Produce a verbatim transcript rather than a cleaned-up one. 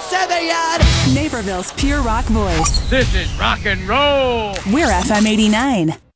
Southern Yard. Naperville's pure rock voice. This is rock and roll. We're F M eighty-nine.